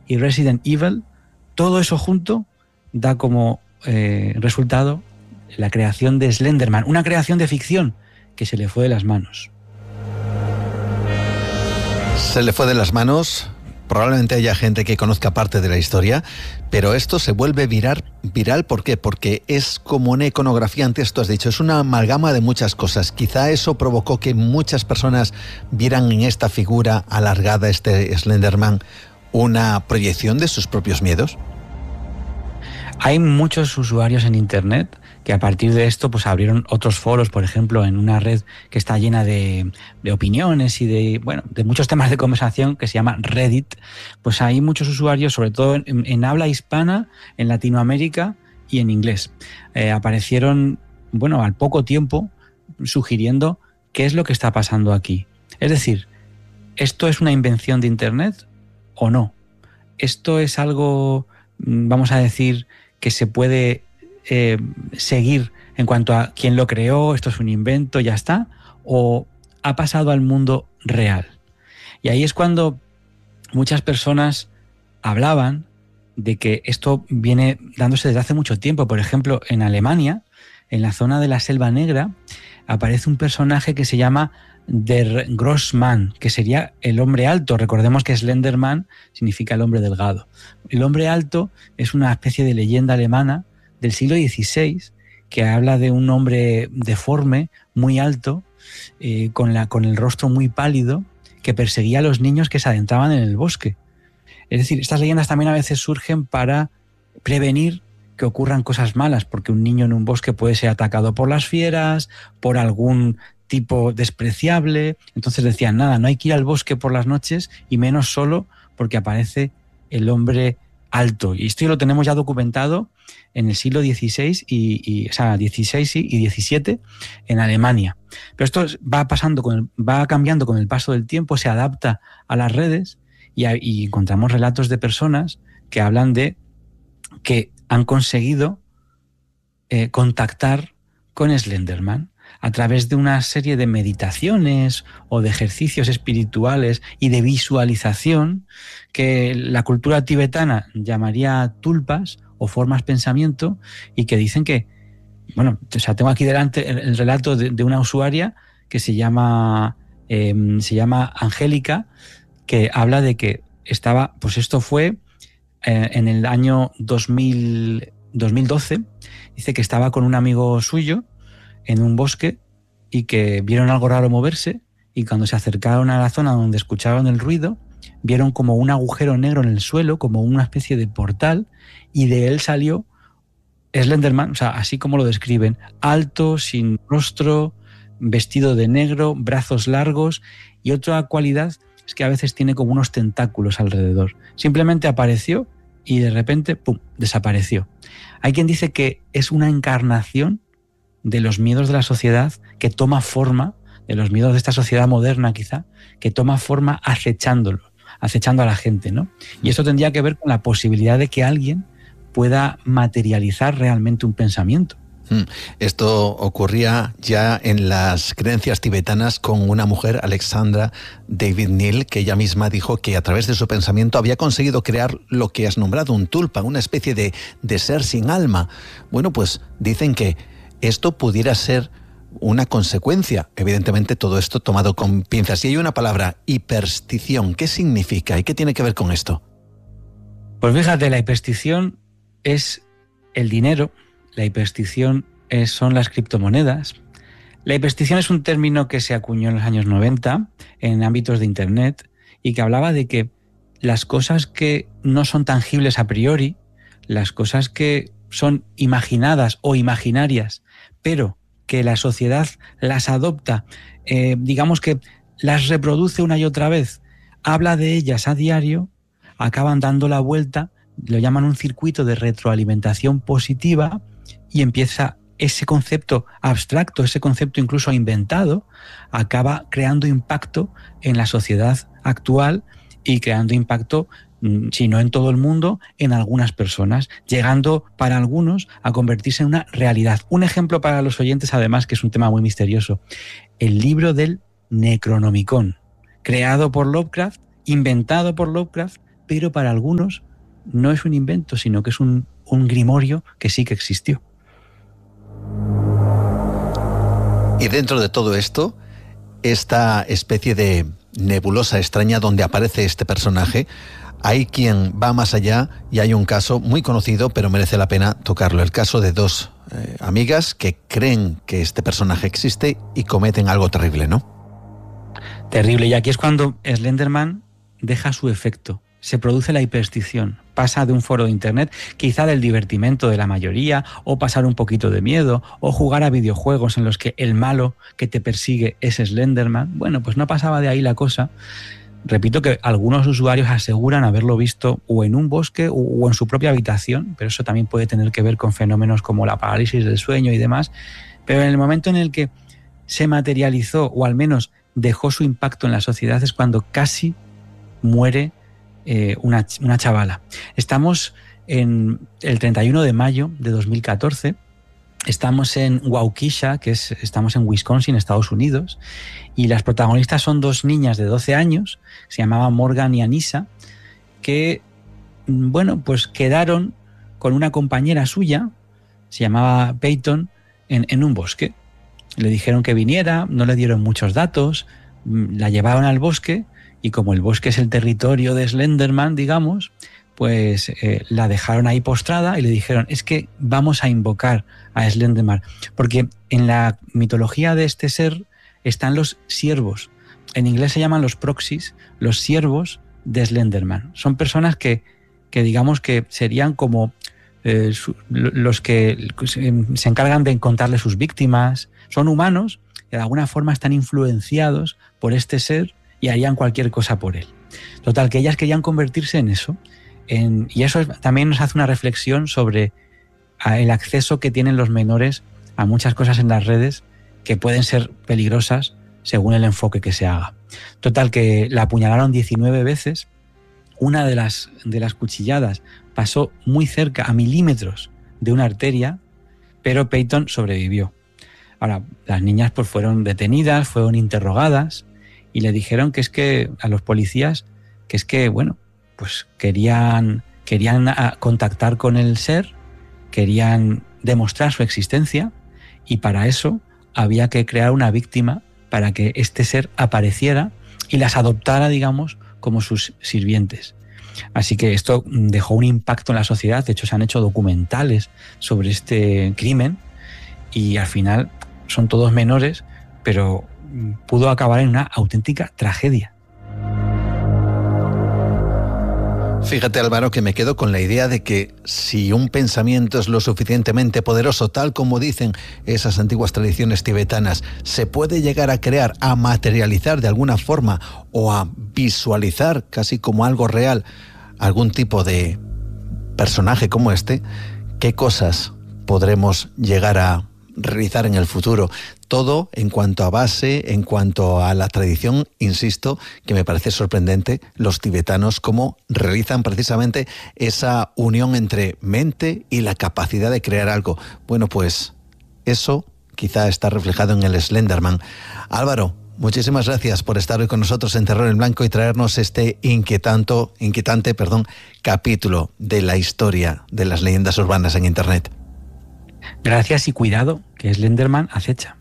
y Resident Evil, todo eso junto da como resultado la creación de Slenderman, una creación de ficción que se le fue de las manos. Se le fue de las manos. Probablemente haya gente que conozca parte de la historia, pero esto se vuelve viral. ¿Por qué? Porque es como una iconografía, antes tú has dicho, es una amalgama de muchas cosas. Quizá eso provocó que muchas personas vieran en esta figura alargada, este Slenderman, una proyección de sus propios miedos. Hay muchos usuarios en Internet que a partir de esto pues abrieron otros foros, por ejemplo, en una red que está llena de opiniones y de muchos temas de conversación que se llama Reddit. Pues hay muchos usuarios, sobre todo en habla hispana, en Latinoamérica y en inglés. Aparecieron, al poco tiempo, sugiriendo qué es lo que está pasando aquí. Es decir, ¿esto es una invención de Internet o no? ¿Esto es algo, vamos a decir, que se puede seguir en cuanto a quién lo creó, esto es un invento, ya está, o ha pasado al mundo real? Y ahí es cuando muchas personas hablaban de que esto viene dándose desde hace mucho tiempo. Por ejemplo, en Alemania, en la zona de la Selva Negra, aparece un personaje que se llama Der Grossmann, que sería el hombre alto. Recordemos que Slenderman significa el hombre delgado. El hombre alto es una especie de leyenda alemana del siglo XVI que habla de un hombre deforme, muy alto, con el rostro muy pálido, que perseguía a los niños que se adentraban en el bosque. Es decir, estas leyendas también a veces surgen para prevenir que ocurran cosas malas, porque un niño en un bosque puede ser atacado por las fieras, por algún tipo despreciable. Entonces decían, nada, no hay que ir al bosque por las noches, y menos solo porque aparece el hombre alto. Y esto lo tenemos ya documentado en el siglo XVI y XVII en Alemania. Pero esto va cambiando con el paso del tiempo, se adapta a las redes y encontramos relatos de personas que hablan de que han conseguido contactar con Slenderman a través de una serie de meditaciones o de ejercicios espirituales y de visualización que la cultura tibetana llamaría tulpas o formas pensamiento, y que dicen que, tengo aquí delante el relato de una usuaria que se llama Angélica, que habla de que estaba, pues esto fue en el año 2012, dice que estaba con un amigo suyo en un bosque y que vieron algo raro moverse, y cuando se acercaron a la zona donde escucharon el ruido, vieron como un agujero negro en el suelo, como una especie de portal, y de él salió Slenderman, así como lo describen, alto, sin rostro, vestido de negro, brazos largos, y otra cualidad es que a veces tiene como unos tentáculos alrededor. Simplemente apareció y de repente, ¡pum!, desapareció. Hay quien dice que es una encarnación de los miedos de la sociedad que toma forma, de los miedos de esta sociedad moderna quizá, que toma forma acechando a la gente, ¿no? Y eso tendría que ver con la posibilidad de que alguien pueda materializar realmente un pensamiento. Esto ocurría ya en las creencias tibetanas con una mujer, Alexandra David Neal, que ella misma dijo que a través de su pensamiento había conseguido crear lo que has nombrado un tulpa, una especie de ser sin alma. Bueno, pues dicen que esto pudiera ser una consecuencia. Evidentemente todo esto tomado con pinzas. Y hay una palabra, hiperstición. ¿Qué significa y qué tiene que ver con esto? Pues fíjate, la hiperstición es el dinero. La hiperstición son las criptomonedas. La hiperstición es un término que se acuñó en los años 90 en ámbitos de Internet y que hablaba de que las cosas que no son tangibles a priori, las cosas que son imaginadas o imaginarias, pero que la sociedad las adopta, digamos que las reproduce una y otra vez, habla de ellas a diario, acaban dando la vuelta, lo llaman un circuito de retroalimentación positiva, y empieza ese concepto abstracto, ese concepto incluso inventado, acaba creando impacto en la sociedad actual y creando impacto, si no en todo el mundo, en algunas personas, llegando para algunos a convertirse en una realidad. Un ejemplo para los oyentes, además, que es un tema muy misterioso: el libro del Necronomicon, creado por Lovecraft, inventado por Lovecraft, pero para algunos no es un invento, sino que es un grimorio que sí que existió. Y dentro de todo esto, esta especie de nebulosa extraña donde aparece este personaje, hay quien va más allá y hay un caso muy conocido, pero merece la pena tocarlo. El caso de dos amigas que creen que este personaje existe y cometen algo terrible, ¿no? Terrible. Y aquí es cuando Slenderman deja su efecto. Se produce la hiperstición. Pasa de un foro de internet, quizá del divertimento de la mayoría, o pasar un poquito de miedo, o jugar a videojuegos en los que el malo que te persigue es Slenderman. Bueno, pues no pasaba de ahí la cosa. Repito que algunos usuarios aseguran haberlo visto o en un bosque o en su propia habitación, pero eso también puede tener que ver con fenómenos como la parálisis del sueño y demás. Pero en el momento en el que se materializó, o al menos dejó su impacto en la sociedad, es cuando casi muere una chavala. Estamos en el 31 de mayo de 2014, estamos en Waukesha, estamos en Wisconsin, Estados Unidos, y las protagonistas son dos niñas de 12 años, se llamaban Morgan y Anissa, que, bueno, pues quedaron con una compañera suya, se llamaba Peyton, en un bosque. Le dijeron que viniera, no le dieron muchos datos, la llevaron al bosque, y como el bosque es el territorio de Slenderman, digamos, pues la dejaron ahí postrada y le dijeron, es que vamos a invocar a Slenderman, porque en la mitología de este ser están los siervos. En inglés se llaman los proxies, los siervos de Slenderman. Son personas que digamos que serían como los que se encargan de encontrarle sus víctimas. Son humanos que de alguna forma están influenciados por este ser y harían cualquier cosa por él. Total, que ellas querían convertirse en eso. Y eso también nos hace una reflexión sobre el acceso que tienen los menores a muchas cosas en las redes que pueden ser peligrosas según el enfoque que se haga. Total, que la apuñalaron 19 veces. Una de las cuchilladas pasó muy cerca, a milímetros de una arteria, pero Peyton sobrevivió. Ahora, las niñas pues fueron detenidas, fueron interrogadas y le dijeron que es que a los policías, que es que, bueno, pues querían contactar con el ser, querían demostrar su existencia, y para eso había que crear una víctima para que este ser apareciera y las adoptara, digamos, como sus sirvientes. Así que esto dejó un impacto en la sociedad. De hecho, se han hecho documentales sobre este crimen y al final son todos menores, pero pudo acabar en una auténtica tragedia. Fíjate, Álvaro, que me quedo con la idea de que si un pensamiento es lo suficientemente poderoso, tal como dicen esas antiguas tradiciones tibetanas, se puede llegar a crear, a materializar de alguna forma o a visualizar casi como algo real algún tipo de personaje como este, ¿qué cosas podremos llegar a realizar en el futuro? Todo en cuanto a base, en cuanto a la tradición, insisto, que me parece sorprendente los tibetanos cómo realizan precisamente esa unión entre mente y la capacidad de crear algo. Bueno, pues eso quizá está reflejado en el Slenderman. Álvaro, muchísimas gracias por estar hoy con nosotros en Terror en Blanco y traernos este inquietante capítulo de la historia de las leyendas urbanas en Internet. Gracias y cuidado, que Slenderman acecha.